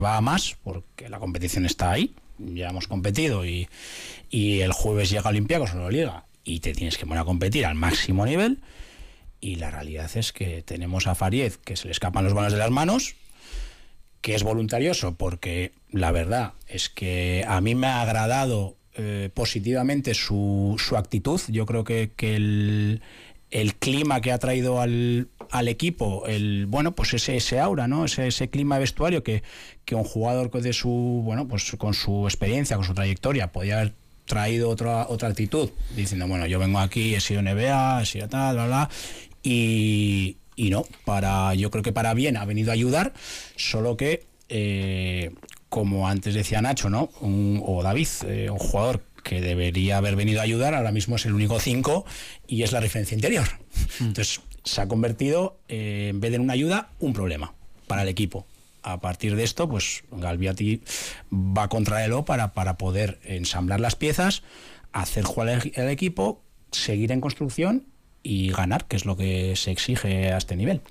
va a más, porque la competición está ahí, ya hemos competido y el jueves llega Olympiacos o la Liga y te tienes que poner a competir al máximo nivel, y la realidad es que tenemos a Fariez que se le escapan los balones de las manos, que es voluntarioso, porque la verdad es que a mí me ha agradado positivamente su actitud. Yo creo que el clima que ha traído al equipo, pues ese aura, ¿no? Ese clima de vestuario que un jugador de su, pues con su experiencia, con su trayectoria, podía haber traído otra actitud, diciendo, bueno, yo vengo aquí, he sido NBA, he sido tal, bla, bla, y no, yo creo que para bien ha venido a ayudar, solo que como antes decía Nacho, ¿no? O David, un jugador que debería haber venido a ayudar, ahora mismo es el único 5 y es la referencia interior. Entonces se ha convertido, en vez de en una ayuda, un problema para el equipo. A partir de esto, pues Galbiati va contra el para poder ensamblar las piezas, hacer jugar el equipo, seguir en construcción y ganar, que es lo que se exige a este nivel.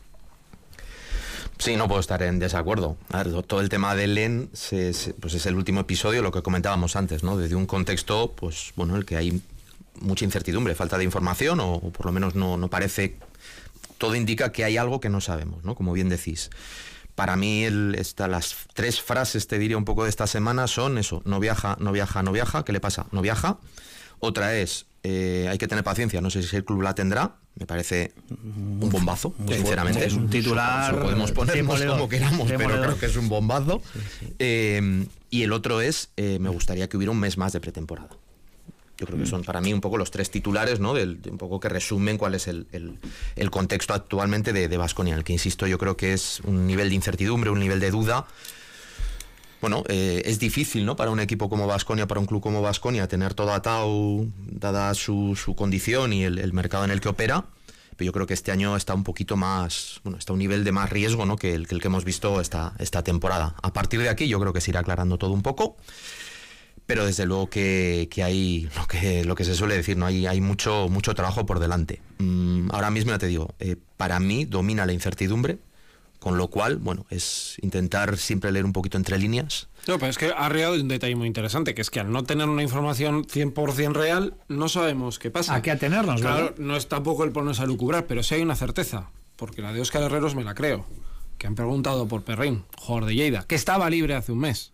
Sí, no puedo estar en desacuerdo. A ver, todo el tema de Len pues es el último episodio, lo que comentábamos antes, ¿no? Desde un contexto, pues bueno, el que hay mucha incertidumbre, falta de información, o por lo menos no parece. Todo indica que hay algo que no sabemos, ¿no? Como bien decís. Para mí las 3 frases, te diría un poco de esta semana, son eso: no viaja, no viaja, no viaja. ¿Qué le pasa? No viaja. Otra es, hay que tener paciencia, no sé si el club la tendrá. Me parece un bombazo, sinceramente. Es un titular. Lo podemos ponernos como queramos, pero creo que es un bombazo. Sí. Y el otro es, me gustaría que hubiera un mes más de pretemporada. Yo creo que son para mí un poco los 3 titulares, ¿no? Un poco que resumen cuál es el contexto actualmente de Baskonia, en el que, insisto, yo creo que es un nivel de incertidumbre, un nivel de duda. Bueno, es difícil, ¿no? Para un equipo como Baskonia, para un club como Baskonia, tener todo atado, dada su condición y el mercado en el que opera. Pero yo creo que este año está un poquito más, está a un nivel de más riesgo, ¿no? que el que hemos visto esta temporada. A partir de aquí yo creo que se irá aclarando todo un poco. Pero desde luego que hay lo que se suele decir, ¿no? Hay mucho trabajo por delante. Ahora mismo ya te digo, para mí domina la incertidumbre, con lo cual, es intentar siempre leer un poquito entre líneas. No, pero es que ha reado un detalle muy interesante, que es que al no tener una información 100% real, no sabemos qué pasa. ¿A qué atenernos? Claro, ¿verdad? no es tampoco el ponerse a lucubrar, pero sí hay una certeza, porque la de Óscar Herreros me la creo, que han preguntado por Perrin, jugador de Lleida, que estaba libre hace un mes.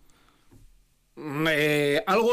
Algo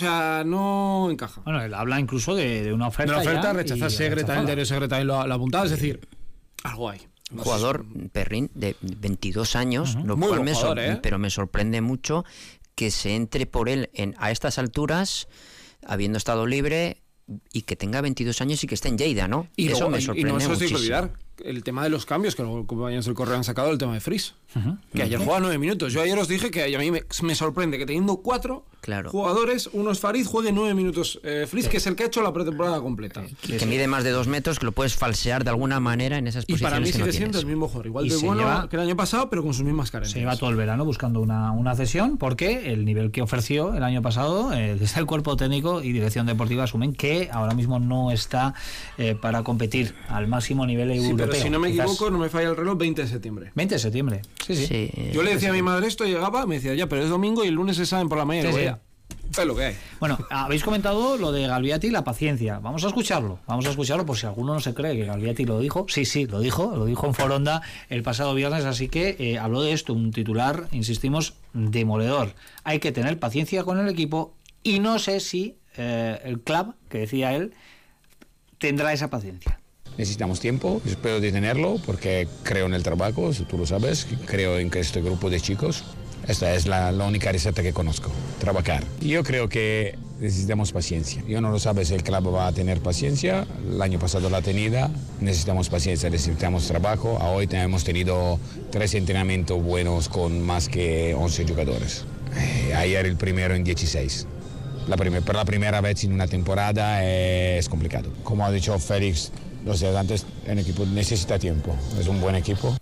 no encaja. Bueno, él habla incluso de una oferta. De la oferta, ya, rechazar y Segre, también el diario Segre también lo ha apuntado, es decir, algo hay. Un jugador, Perrin, de 22 años, lo Muy cual buen jugador, pero me sorprende mucho que se entre por él a estas alturas, habiendo estado libre, y que tenga 22 años y que esté en Lleida, ¿no? Y eso luego, me sorprende muchísimo. Hay que olvidar el tema de los cambios, que los compañeros del Correo han sacado, el tema de Fries, que ayer jugaba 9 minutos. Yo ayer os dije que a mí me sorprende que teniendo 4 jugadores, unos Farid, juegue 9 minutos Fries, que es el que ha hecho la pretemporada completa. Que mide más de 2 metros, que lo puedes falsear de alguna manera en esas y posiciones. para mí que sigue no siendo tienes. el mismo jugador, igual de bueno que el año pasado, pero con sus mismas carencias. Se lleva todo el verano buscando una cesión, porque el nivel que ofreció el año pasado, desde el cuerpo técnico y dirección deportiva asumen que ahora mismo no está para competir al máximo nivel europeo. Pero si no me equivoco, no me falla el reloj, 20 de septiembre. 20 de septiembre, sí. Yo le decía a mi madre esto, llegaba, me decía, ya, pero es domingo y el lunes se saben por la mañana. Sí. Es lo que hay. Bueno, habéis comentado lo de Galbiati y la paciencia. Vamos a escucharlo por si alguno no se cree que Galbiati lo dijo. Sí, lo dijo en Foronda el pasado viernes, así que habló de esto, un titular, insistimos, demoledor. Hay que tener paciencia con el equipo y no sé si el club, que decía él, tendrá esa paciencia. Necesitamos tiempo, espero de tenerlo, porque creo en el trabajo, tú lo sabes, creo en que este grupo de chicos, esta es la única receta que conozco, trabajar. Yo creo que necesitamos paciencia. Yo no lo sabes si el club va a tener paciencia, el año pasado la tenía, necesitamos paciencia, necesitamos trabajo. Hoy hemos tenido 3 entrenamientos buenos con más que 11 jugadores. Ayer el primero en 16. Por la primera vez en una temporada es complicado. Como ha dicho Félix, los antes, el equipo necesita tiempo, es un buen equipo.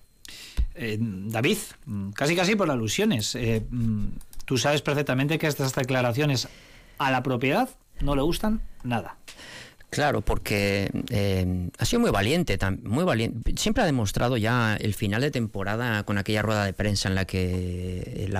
David, casi por alusiones, tú sabes perfectamente que estas declaraciones a la propiedad no le gustan nada. Claro, porque ha sido muy valiente, siempre ha demostrado ya el final de temporada con aquella rueda de prensa en la que